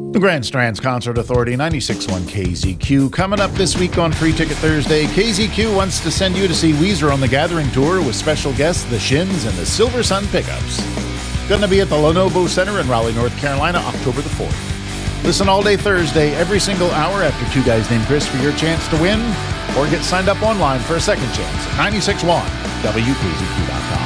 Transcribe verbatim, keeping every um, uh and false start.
The Grand Strands Concert Authority, ninety-six point one K Z Q. Coming up this week on Free Ticket Thursday, K Z Q wants to send you to see Weezer on the Gathering Tour with special guests The Shins and the Silver Sun Pickups. Going to be at the Lenovo Center in Raleigh, North Carolina, October the fourth. Listen all day Thursday, every single hour after Two Guys Named Chris for your chance to win, or get signed up online for a second chance at ninety-six point one W K Z Q dot com.